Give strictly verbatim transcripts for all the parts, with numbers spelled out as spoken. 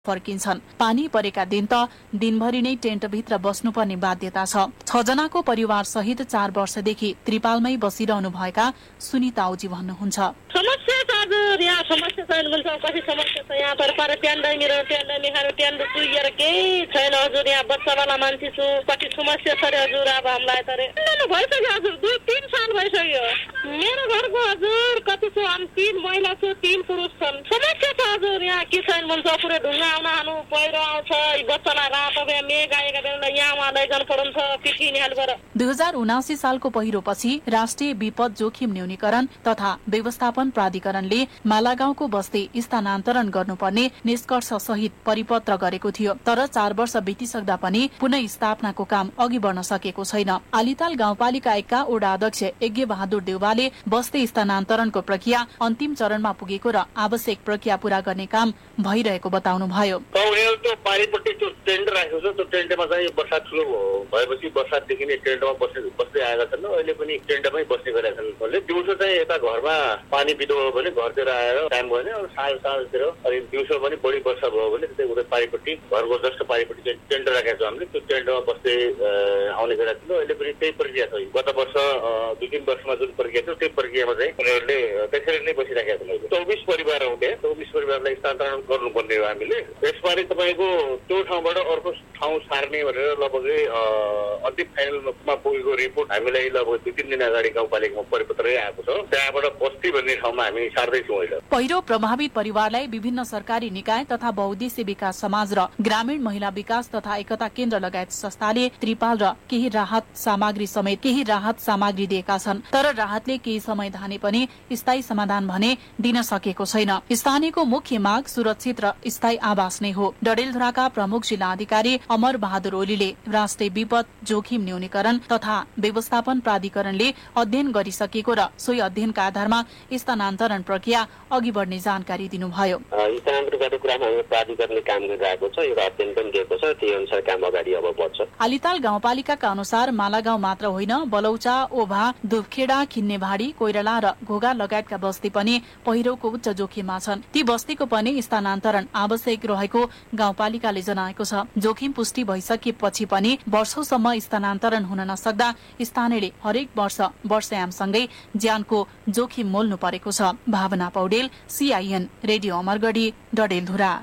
फर्किन्छन्। पानी परेका दिन त दिनभरि नै टेन्टभित्र बस्नुपर्ने बाध्यता छ। छ जनाको परिवार सहित चार वर्षदेखि त्रिपालमै बसिरहनु भएका सुनिता औजी भन्नुहुन्छ। समस्या छ हजुर, यहाँ समस्या छैन भन्छ, कति समस्या छ यहाँ पर पर ट्यान्डै मेरो ट्यान्डै मेरो ट्यान्डै सुइएर केही छैन हजुर। यहाँ बच्चावाला मान्छे छु, कति समस्या छ रे हजुर। अब हामीलाई त रे भइसक्यो हजुर, दुई तिन साल भइसक्यो। मेरो घरको हजुर कति छ, हामी तीन महिला छु, तीन पुरुष छन्। समस्या छ हजुर, यहाँ के छैन भन्छ, पुरै ढुङ्गा आउन हानु पहिरो आउँछ, बच्चालाई रात मेघ आएका बेला यहाँ उहाँ लैजानु पर्छ पिठी निहालबाट। दुई हजार उनासी सालको पहिरोपछि राष्ट्रिय विपद जोखिम न्यूनीकरण तथा व्यवस्थापन प्राधिकरणले मालागाउँको बस्ती स्थानान्तरण गर्नुपर्ने निष्कर्ष सहित परिपत्र गरेको थियो। तर चार वर्ष बितिसक्दा पनि पुनः स्थापनाको काम अघि बढ्न सकेको छैन। आलिताल गाउँपालिका एकका वडा अध्यक्ष यज्ञ बहादुर देउवाले बस्ती स्थानान्तरणको प्रक्रिया अन्तिम चरणमा पुगेको र आवश्यक प्रक्रिया पूरा गर्ने काम भइरहेको बताउनु भयो। पारिपट्टि त्यो टेन्ट राखेको छ, त्यो टेन्टमा चाहिँ बर्सात सुरु भएपछि बर्सातदेखि नै टेन्टमा बस्दै बस्दै आएका छन्। अहिले पनि टेन्टमै बस्ने गरेका छन्। उसले दिउँसो चाहिँ यता घरमा पानी बिदो भयो भने घरतिर आएर टाइम भयो भने साँझ साँझतिर, अनि दिउँसो पनि बढी वर्षा भयो भने त्यतै उता पारिपट्टि घरको जस्ट पारिपट्टि चाहिँ टेन्ट राखेको छ हामीले। त्यो टेन्टमा बस्दै आउने गरेका थियौँ। अहिले पनि त्यही प्रक्रिया छ। गत वर्ष दुई तिन वर्षमा जुन प्रक्रिया थियो त्यही प्रक्रियामा चाहिँ उनीहरूले त्यसरी नै बसिराखेका छन्। चौबिस परिवार आउँथे, चौबिस परिवारलाई स्थानान्तरण गर्नुपर्ने हो हामीले। यसबारे तपाईँको त्यो ठाउँबाट अर्को ठाउँ सार्ने भनेर लगभग अन्तिम फाइनलमा पुगेको रिपोर्ट हामीलाई लगभग दुई तिन दिन अगाडि गाउँपालिकामा परिपत्रै आएको छ। त्यहाँबाट बस्ती भन्ने ठाउँमा हामी सार्दैछौँ अहिले। पहिरो प्रभावित परिवारलाई विभिन्न सरकारी निकाय तथा बहुद्देश्य विकास समाज र ग्रामीण महिला विकास तथा एकता केन्द्र लगायत संस्थाले त्रिपाल र केही राहत सामग्री समेत केही राहत सामग्री दिएका छन्। तर राहतले केही समय धाने पनि स्थायी समाधान भने दिन सकेको छैन। स्थानीयको मुख्य माग सुरक्षित र स्थायी आवास नै हो। डडेलधुराका प्रमुख जिल्ला अधिकारी अमर बहादुर ओलीले राष्ट्रिय विपद जोखिम न्यूनीकरण तथा व्यवस्थापन प्राधिकरणले अध्ययन गरिसकेको र सोही अध्ययनका आधारमा स्थानान्तरण प्रक्रिया अघि बढ्ने जानकारी दिनुभयो। स्थानान्तरण गर्ने कुरामा हाम्रो प्राधिकरणले काम गरिरहेको छ, एउटा अध्ययन पनि दिएको छ, त्यही अनुसार काम अगाडि अब बढ्छ। आलिताल गाउँपालिकाका अनुसार मालागाउँ मात्र होइन, बलौचा, ओभा, दुबखेडा, खिन्नेभाडी, कोइराला र घोगा लगायतका बस्ती पनि पहिरोको उच्च जोखिममा छन्। ती बस्तीको पनि स्थानान्तरण आवश्यक रहेको गाउँपालिकाले जनाएको छ। जोखिम पुष्टि भइसकेपछि पनि वर्षौसम्म स्थानान्तरण हुन नसक्दा स्थानीयले हरेक वर्ष वर्षायामसँगै ज्यानको जोखिम मोल्नु परेको छ। भावना पौडेल, सीआईएन रेडियो अमरगढी, डडेलधुरा।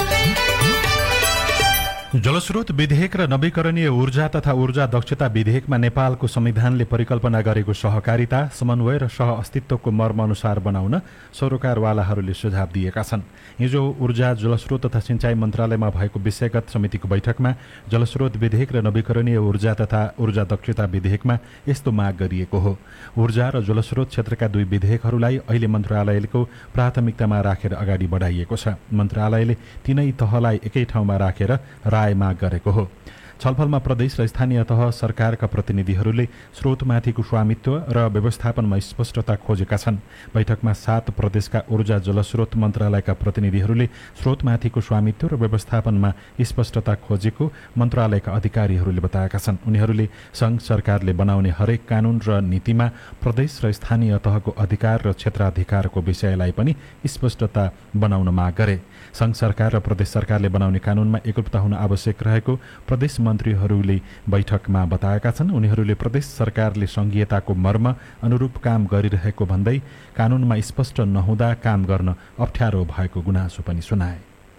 जलस्रोत विधेयक र नवीकरणीय ऊर्जा तथा ऊर्जा दक्षता विधेयकमा नेपालको संविधानले परिकल्पना गरेको सहकारिता, समन्वय र सह अस्तित्वको मर्म अनुसार बनाउन सरोकारवालाहरूले सुझाव दिएका छन्। हिजो ऊर्जा, जलस्रोत तथा सिंचाई मन्त्रालयमा भएको विषयगत समितिको बैठकमा जलस्रोत विधेयक र नवीकरणीय ऊर्जा तथा ऊर्जा दक्षता विधेयकमा यस्तो माग गरिएको हो। ऊर्जा र जलस्रोत क्षेत्रका दुई विधेयकहरूलाई अहिले मन्त्रालयको प्राथमिकतामा राखेर अगाडि बढाइएको छ। मन्त्रालयले तीनै तहलाई एकै ठाउँमा राखेर राय माग गरेको हो। छलफलमा प्रदेश र स्थानीय तह सरकारका प्रतिनिधिहरूले स्रोतमाथिको स्वामित्व र व्यवस्थापनमा स्पष्टता खोजेका छन्। बैठकमा सात प्रदेशका ऊर्जा जलस्रोत मन्त्रालयका प्रतिनिधिहरूले स्रोतमाथिको स्वामित्व र व्यवस्थापनमा स्पष्टता खोजेको मन्त्रालयका अधिकारीहरूले बताएका छन्। उनीहरूले संघ सरकारले बनाउने हरेक कानून र नीतिमा प्रदेश र स्थानीय तहको अधिकार र क्षेत्राधिकारको विषयलाई पनि स्पष्टता बनाउन माग गरे। संघ सरकार र प्रदेश सरकारले बनाउने कानूनमा एकरूपता हुन आवश्यक रहेको प्रदेश मन्त्रीहरूले बैठकमा बताएका छन्। उनीहरूले प्रदेश सरकारले संघीयताको मर्म अनुरूप काम गरिरहेको भन्दै कानूनमा स्पष्ट नहुँदा काम गर्न अप्ठ्यारो भएको गुनासो पनि सुनाए।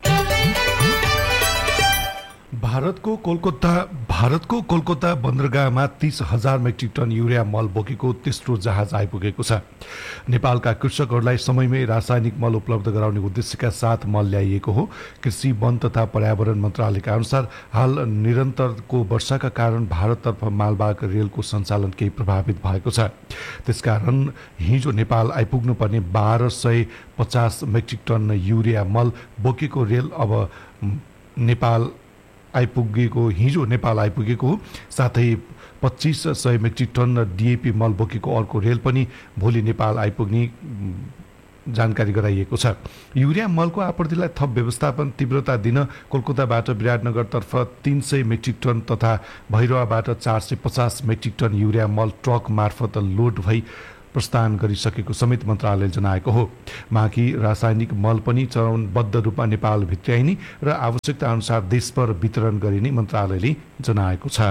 भारतको कोलकाता भारतको कोलकाता बन्दरगाहमा तीस हजार मेट्रिक टन युरिया मल बोकेको तेस्रो जहाज आइपुगेको छ। नेपालका कृषकहरूलाई समयमै रासायनिक मल उपलब्ध गराउने उद्देश्यका साथ मल ल्याइएको हो। कृषि, वन तथा पर्यावरण मन्त्रालयका अनुसार हाल निरन्तरको वर्षाका कारण भारततर्फ मालवाहक रेलको सञ्चालन केही प्रभावित भएको छ। त्यसकारण हिजो नेपाल आइपुग्नुपर्ने बाह्र सय पचास मेट्रिक टन युरिया मल बोकेको रेल अब नेपाल आइपुगेको हिजो नेपाल आइपुगेको हो। साथै पच्चीस सय मेट्रिक टन डिएपी मल बोकेको अर्को रेल पनि भोलि नेपाल आइपुग्ने जानकारी गराइएको छ। युरिया मलको आपूर्तिलाई थप व्यवस्थापन तीव्रता दिन कोलकाताबाट विराटनगरतर्फ तीन सय मेट्रिक टन तथा भैरवाबाट चार सय पचास मेट्रिक टन युरिया मल ट्रक मार्फत लोड भई प्रस्थान गरिसकेको समेत मन्त्रालयले जनाएको हो। बाँकी रासायनिक मल पनि चरणबद्ध रूपमा नेपाल भित्र्याइने र आवश्यकता अनुसार देशभर वितरण गरिने मन्त्रालयले जनाएको छ।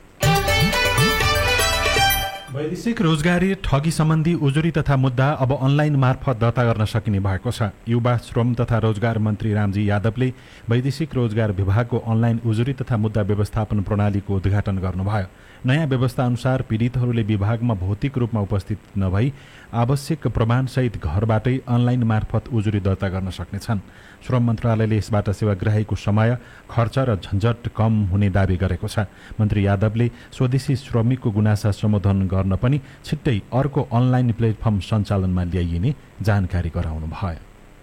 वैदेशिक रोजगारी ठगी सम्बन्धी उजुरी तथा मुद्दा अब अनलाइन मार्फत दर्ता गर्न सकिने भएको छ। युवा श्रम तथा रोजगार मन्त्री रामजी यादवले वैदेशिक रोजगार विभागको अनलाइन उजुरी तथा मुद्दा व्यवस्थापन प्रणालीको उद्घाटन गर्नुभयो। नयाँ व्यवस्था अनुसार पीडितहरूले विभागमा भौतिक रूपमा उपस्थित नभई आवश्यक प्रमाणसहित घरबाटै अनलाइन मार्फत उजुरी दर्ता गर्न सक्नेछन्। श्रम मन्त्रालयले यसबाट सेवाग्राहीको समय, खर्च र झन्झट कम हुने दावी गरेको छ। मन्त्री यादवले स्वदेशी श्रमिकको गुनासा सम्बोधन गर्न पनि छिट्टै अर्को अनलाइन प्लेटफर्म सञ्चालनमा ल्याइने जानकारी गराउनुभयो।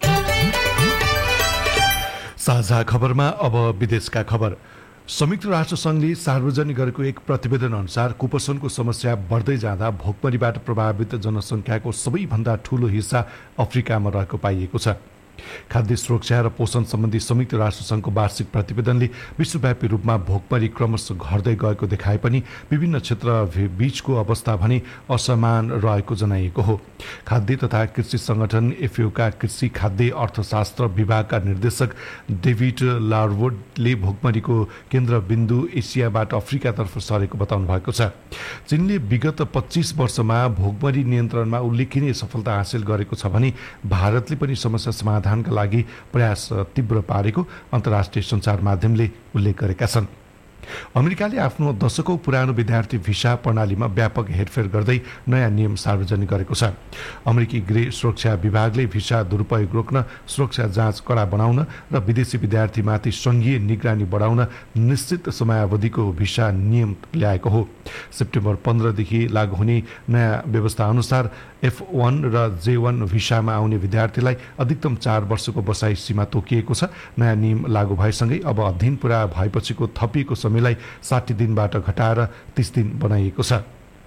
साझा खबरमा अब विदेशका खबर। संयुक्त राष्ट्रसङ्घले सार्वजनिक गरेको एक प्रतिवेदन अनुसार कुपोषणको समस्या बढ्दै जाँदा भोकमरीबाट प्रभावित जनसङ्ख्याको सबैभन्दा ठूलो हिस्सा अफ्रिकामा रहेको पाइएको छ। खाद्य सुरक्षा र पोषण सम्बन्धी संयुक्त राष्ट्रसङ्घको वार्षिक प्रतिवेदनले विश्वव्यापी रूपमा भोकमरी क्रमशः घट्दै गएको देखाए पनि विभिन्न क्षेत्र बीचको अवस्था भने असमान रहेको जनाइएको हो। खाद्य तथा कृषि संगठन एफएओका कृषि खाद्य अर्थशास्त्र विभागका निर्देशक डेभिड लार्वोडले भोकमरीको केन्द्रबिन्दु एसियाबाट अफ्रिकातर्फ सरेको बताउनु भएको छ। चीनले विगत पच्चीस वर्षमा भोकमरी नियन्त्रणमा उल्लेखनीय सफलता हासिल गरेको छ भने भारतले पनि समस्या समाधान का लागि प्रयास तीव्र पारेको अन्तर्राष्ट्रिय सञ्चार माध्यमले उल्लेख गरेका छन्। अमेरिकाले आफ्नो दशकौं पुरानो विद्यार्थी भिसा प्रणालीमा व्यापक हेरफेर गर्दै नयाँ नियम सार्वजनिक गरेको छ। अमेरिकी गृह सुरक्षा विभागले भिसा दुरुपयोग रोक्न, सुरक्षा जाँच कडा बनाउन र विदेशी विद्यार्थीमाथि सङ्घीय निगरानी बढाउन निश्चित समयावधिको भिसा नियम ल्याएको हो। सेप्टेम्बर पन्ध्रदेखि लागू हुने नयाँ व्यवस्था अनुसार एफ वन र जे वन भिसामा आउने विद्यार्थीलाई अधिकतम चार वर्षको बसाई सीमा तोकिएको छ। नयाँ नियम लागू भएसँगै अब अध्ययन पुरा भएपछिको थपिएको समयलाई साठी दिनबाट घटाएर तीस दिन बनाइएको छ।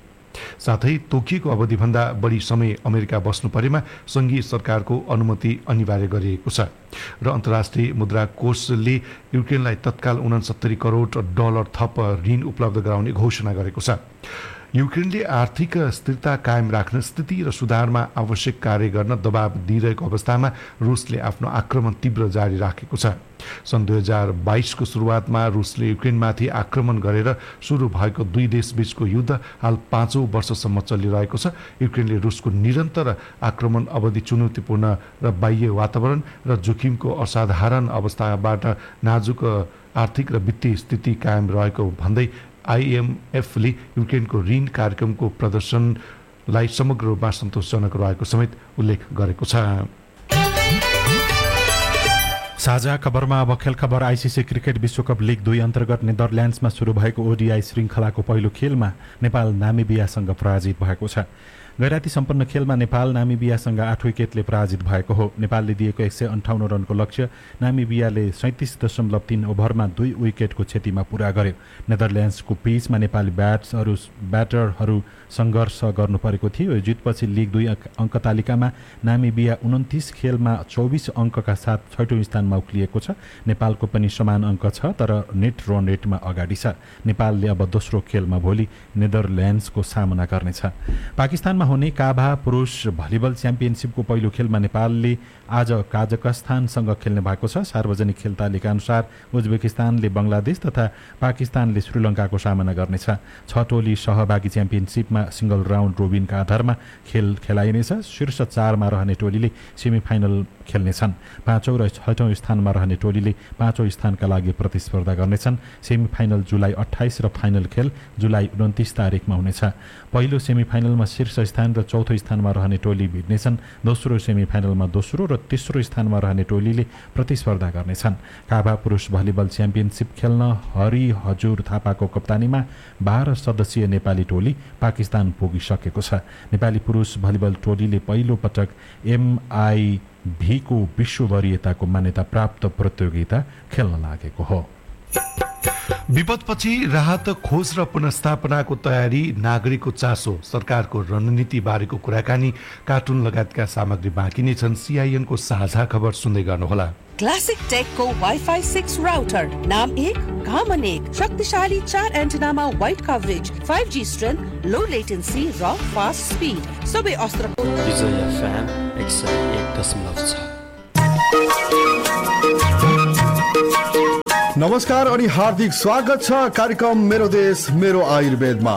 साथै तोकिएको अवधिभन्दा बढी समय अमेरिका बस्नु परेमा सङ्घीय सरकारको अनुमति अनिवार्य गरिएको छ। र अन्तर्राष्ट्रिय मुद्रा कोषले युक्रेनलाई तत्काल उनसत्तरी करोड डलर थप ऋण उपलब्ध गराउने घोषणा गरेको छ। युक्रेनले आर्थिक स्थिरता कायम राख्न, स्थिति र सुधारमा आवश्यक कार्य गर्न दबाव दिइरहेको अवस्थामा रुसले आफ्नो आक्रमण तीव्र जारी राखेको छ। सन् दुई हजार बाइसको सुरुवातमा रुसले युक्रेनमाथि आक्रमण गरेर सुरु भएको दुई देशबीचको युद्ध हाल पाँचौं वर्षसम्म चलिरहेको छ। युक्रेनले रुसको निरन्तर आक्रमण अवधि चुनौतीपूर्ण र बाह्य वातावरण र जोखिमको असाधारण अवस्थाबाट नाजुक आर्थिक र वित्तीय स्थिति कायम रहेको भन्दै आइएमएफले युक्रेनको ऋण कार्यक्रमको प्रदर्शनलाई समग्र रूपमा सन्तोषजनक रहेको समेत उल्लेख गरेको छ। साझा खबरमा अब खेल खबर। आइसिसी क्रिकेट विश्वकप लिग दुई अन्तर्गत नेदरल्यान्ड्समा सुरु भएको ओडिआई श्रृङ्खलाको पहिलो खेलमा नेपाल नामिबियासँग पराजित भएको छ। गैराती सम्पन्न खेलमा नेपाल नामिबियासँग आठ विकेटले पराजित भएको हो। नेपालले दिएको एक सय अन्ठाउन्न रनको लक्ष्य नामिबियाले सैँतिस दशमलव तीन ओभरमा दुई विकेटको क्षतिमा पूरा गर्यो। नेदरल्यान्ड्सको पिचमा नेपाली ब्याट्सहरू ब्याटरहरू सङ्घर्ष गर्नु परेको थियो। यो जितपछि लिग दुई अङ्क तालिकामा नामिबिया उन्तिस खेलमा चौबिस अङ्कका साथ छैटौँ स्थानमा उक्लिएको छ। नेपालको पनि समान अङ्क छ, तर नेट रन रेटमा अगाडि छ। नेपालले अब दोस्रो खेलमा भोलि नेदरल्यान्ड्सको सामना गर्नेछ। पाकिस्तानमा हुने काभा पुरुष भलिबल च्याम्पियनसिपको पहिलो खेलमा नेपालले आज काजाकस्तानसँग खेल्ने भएको छ। सार्वजनिक खेल तालिका अनुसार उज्बेकिस्तानले बङ्गलादेश तथा पाकिस्तानले श्रीलङ्काको सामना गर्नेछ। छ टोली सहभागी च्याम्पियनसिपमा सिंगल राउन्ड रोबिनका आधारमा खेल खेलाइनेछ। शीर्ष चारमा रहने टोलीले सेमिफाइनल खेल्नेछन्। पाँचौं र छैटौँ स्थानमा रहने टोलीले पाँचौं स्थानका लागि प्रतिस्पर्धा गर्नेछन्। सेमिफाइनल जुलाई अठाइस र फाइनल खेल जुलाई उन्तिस तारिकमा हुनेछ। पहिलो सेमिफाइनलमा शीर्ष स्थान र चौथो स्थानमा रहने टोली भिड्नेछन्। दोस्रो सेमिफाइनलमा दोस्रो र तेस्रो स्थानमा रहने टोलीले प्रतिस्पर्धा गर्नेछन्। काभा पुरुष भलिबल च्याम्पियनसिप खेल्न हरि हजुर थापाको कप्तानीमा बाह्र सदस्यीय नेपाली टोली पाकिस्तान पुगिसकेको छ। नेपाली पुरुष भलिबल टोलीले पहिलो पटक एमआइभीको विश्व वरियताको मान्यता प्राप्त प्रतियोगिता खेल्न लागेको हो। विपदपछि राहत खोज र पुनर्स्थापनाको तयारी, नागरिकको चासो, सरकारको रणनीति बारेको कुराकानी, कार्टुन लगायतका सामग्री बाँकी नै छन्। सीआईएनको साझा खबर सुन्दै गर्नुहोला। क्लासिक टेकको वाइफाई सिक्स राउटर, नाम एक काम अनेक, शक्तिशाली चार एन्टेनामा wide coverage, five G strength, लो लेटेन्सी र फास्ट स्पिड, सबै अस्त्रको विजय एफएम एक सय एक दशमलव छ। नमस्कार अनि हार्दिक स्वागत छ कार्यक्रम मेरो देश मेरो आयुर्वेदमा।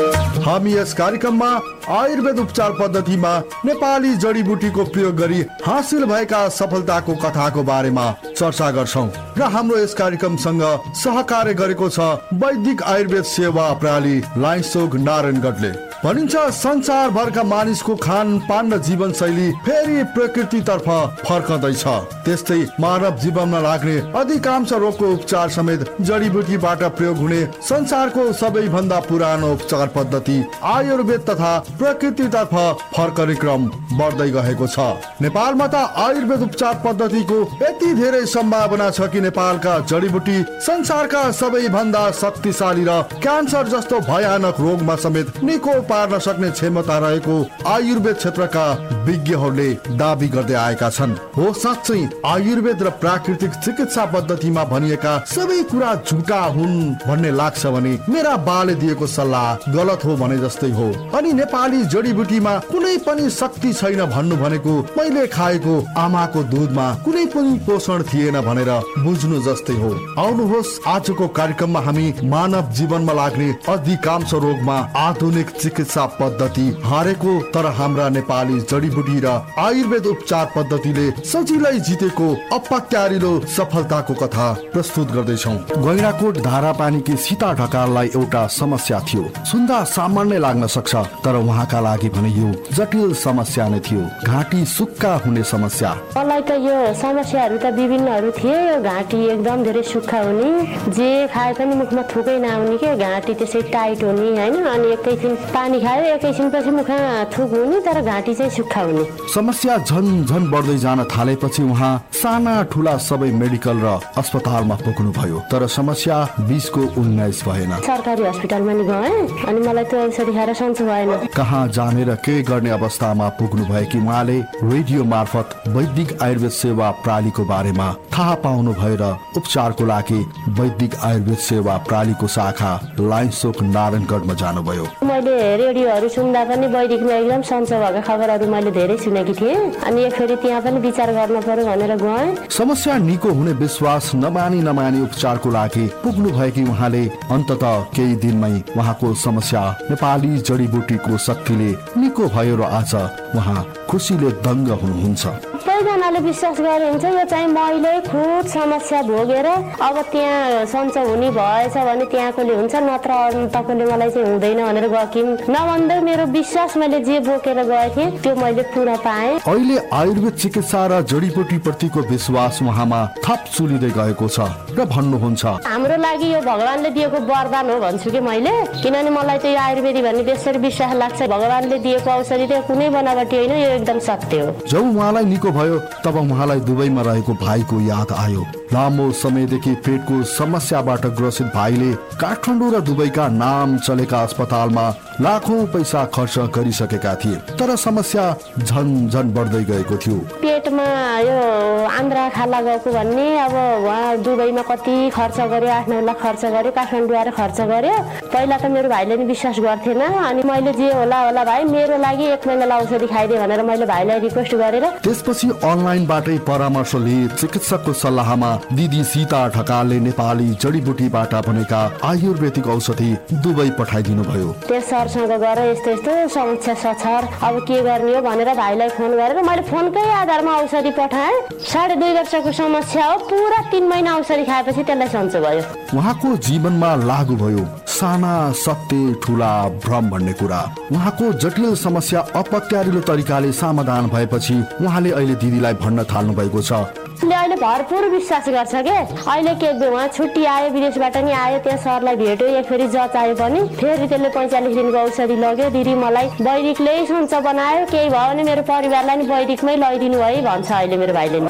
हामी यस कार्यक्रममा आयुर्वेद उपचार पद्धतिमा नेपाली जडीबुटीको प्रयोग गरी हासिल भएका सफलताको कथाको बारेमा चर्चा गर्छौं र हाम्रो यस कार्यक्रमसँग सहकार्य गरेको छ वैदिक आयुर्वेद सेवा प्रणाली लाइन्सोक नारायणगढले। भनिन्छ संसारभरका मानिसको खानपान र जीवनशैली फेरि प्रकृतितर्फ फर्कँदैछ। त्यस्तै मानव जीवनमा लाग्ने अधिकांश रोगको उपचार समेत जडीबुटीबाट प्रयोग हुने संसारको सबैभन्दा पुरानो उपचार पद्धति आयुर्वेद तथा प्रकृतितर्फ फर्कने क्रम बढ्दै गएको छ। नेपालमा त आयुर्वेद उपचार पद्धतिको यति धेरै सम्भावना छ कि नेपालका जडीबुटी संसारका सबैभन्दा शक्तिशाली र क्यान्सर जस्तो भयानक रोगमा समेत निको पार्न सक्ने क्षमता रहेको आयुर्वेद क्षेत्रका विज्ञहरूले दाबी गर्दै आएका छन्। हो साँच्चै आयुर्वेद र प्राकृतिक चिकित्सा पद्धतिमा भनिएका सबै कुरा झुटा हुन् भन्ने लाग्छ भने मेरा बाले दिएको सल्लाह गलत हो भने जस्तै हो। अनि नेपाली जडीबुटीमा कुनै पनि शक्ति छैन भन्नु भनेको मैले खाएको आमाको दूधमा कुनै पनि पोषण थिएन भनेर बुझ्नु जस्तै हो। आउनुहोस् आजको कार्यक्रममा हामी मानव जीवनमा लाग्ने अधिकांश रोगमा आधुनिक चिकित्सा पद्धति हारेको तर हाम्रा नेपाली जडीबुटी र आयुर्वेद उपचार पद्धतिले सजिलै जितेको अपत्यारिलो सफलताको कथा प्रस्तुत गर्दैछौँ। गैंडाकोट धारा पानीकी सीता ढकाललाई एउटा समस्या थियो। सुन्दा सामान्य लाग्न सक्छ तर उहाँका लागि भने यो जटिल समस्या नै थियो। घाँटी सुक्खा हुने समस्या। मलाई त यो समस्याहरू त विभिन्नहरू थिए। यो घाँटी एकदम धेरै सुक्खा हुने, जे खाए पनि मुखमा थुकै नआउने के, घाँटी त्यसै टाइट हुने हैन, अनि एकैछिन पानी खायो एकैछिनपछि मुखमा थुक हुने तर घाँटी चाहिँ सुक्खा हुने। समस्या झन झन बढ्दै जान थालेपछि उहाँ साना ठुला सबै मेडिकल र अस्पतालमा पुग्नु भयो तर समस्या बीसको उन्नाइस भएन। सरकारी अस्पतालमा नि गए अनि मलाई त्यो औषधि खाएर सन्चो भएन। कहाँ जाने र के गर्ने अवस्थामा पुग्नु भयो कि उहाँले रेडियो मार्फत वैदिक आयुर्वेद सेवा प्रणालीको बारेमा थाहा पाउनु भएर उपचारको लागि वैदिक आयुर्वेद सेवा प्रणालीको शाखा लाइन्सोक नारायणगढमा जानुभयो। मैले रेडियोहरू सुन्दा पनि वैदिकमा एकदम सन्चो भएको खबरहरू मैले धेरै सुनेकी थिएँ अनि एक फेरि त्यहाँ पनि विचार गर्न पर्यो भनेर गएँ। समस्या निको हुने विश्वास नमानी नमानी उपचारको लागि पुग्नु भएकी उहाँले अन्ततः केही दिनमै उहाँको समस्या नेपाली जडीबुटीको शक्तिले निको भयो र आज उहाँ खुसीले दङ्ग हुनुहुन्छ। सबैजनाले विश्वास गरे हुन्छ यो चाहिँ मैले खुद समस्या भोगेर अब त्यहाँ सन्चो हुने भएछ भने त्यहाँकोले हुन्छ नत्र अन्तकोले मलाई चाहिँ हुँदैन भनेर गएकी नभन्दै मेरो विश्वास मैले जे बोकेर गएँ त्यो मैले पुरा पाएँ। अहिले आयुर्वेद चिकित्सा र जडीबुटी प्रतिको विश्वास उहाँमा थप चुलिँदै गएको छ र भन्नुहुन्छ हाम्रो लागि यो भगवानले दिएको वरदान हो भन्छु कि मैले, किनभने मलाई त यो आयुर्वेदी भन्ने त्यसरी विश्वास लाग्छ भगवानले दिएको औषधि त कुनै बनावटी होइन, यो एकदम सत्य हो। जब उहाँलाई निको भयो तब उहाँलाई दुबईमा रहेको भाइको याद आयो। लामो समयदेखि पेटको समस्याबाट ग्रसित भाइले काठमाडौँ र दुबईका नाम चलेका अस्पतालमा लाखौं पैसा खर्च गरिसकेका थिए तर समस्या झन झन बढ्दै गएको थियो। पेटमा यो आन्द्रा खाला गएको भन्ने अब उहाँ दुबईमा कति खर्च गर्यो, आठ नौ लाख खर्च गर्यो, काठमाडौँ आएर खर्च गर्यो। पहिला त मेरो भाइले नि विश्वास गर्थेन अनि मैले जे होला होला भाइ मेरो लागि एक महिना औषधि खाइदिए भनेर मैले भाइलाई रिक्वेस्ट गरेर त्यसपछि अनलाइनबाटै परामर्श लिए चिकित्सकको सल्लाहमा दिदी सीता ढकालले नेपाली जडीबुटीबाट बनेका आयुर्वेदिक औषधि दुबई पठाइदिनु भयो। त्यस सरसँग गएर यस्तो यस्तो समस्या छ अब के गर्ने हो भनेर भाइलाई फोन गरेर मैले फोनकै आधारमा औषधि पठाएँ। साढे दुई वर्षको समस्या हो, पुरा तीन महिना औषधि खाएपछि त्यसलाई सन्चो भयो। उहाँको जीवनमा लागू भयो साना सत्य ठुला भ्रम भन्ने कुरा। उहाँको जटिल समस्या अपत्यारिलो तरिकाले समाधान भएपछि उहाँले अहिले दिदीलाई भन्न थाल्नु भएको छ। अहिले भरपुर विश्वास गर्छ के अहिले के उहाँ छुट्टी आयो विदेशबाट नि आयो, त्यहाँ सरलाई भेट्यो, एक फेरि जच आयो पनि फेरि त्यसले पैँचालिस दिनको औषधि लग्यो। दिदी मलाई वैदिकले सन्चो बनायो, केही भयो भने मेरो परिवारलाई नि वैदिकमै लैदिनु है भन्छ अहिले मेरो भाइले।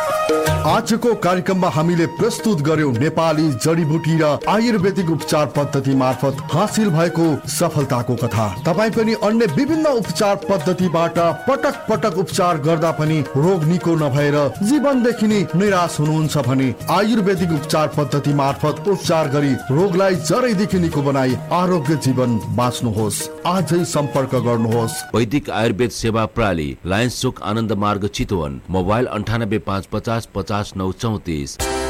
आजको कार्यक्रममा हामीले प्रस्तुत गर्यौं नेपाली जडीबुटी र आयुर्वेदिक उपचार पद्धति मार्फत हासिल भएको सफलताको कथा। तपाई पनि अन्य विभिन्न उपचार पद्धतिबाट पटक पटक उपचार गर्दा पनि रोग निको नभएर जीवनदेखि रोगदेखि नै निराश हुनुहुन्छ भने आयुर्वेदिक उपचार पद्धति मार्फत उपचार गरी रोगलाई जरैदेखि निको बनाई आरोग्य जीवन बाँच्नुहोस्। आजै सम्पर्क गर्नुहोस्। वैदिक आयुर्वेद सेवा प्रणाली, लायन्स चोक, आनन्द मार्ग, चितवन। मोबाइल अन्ठानब्बे पाँच पचास पचास नौ चौतिस।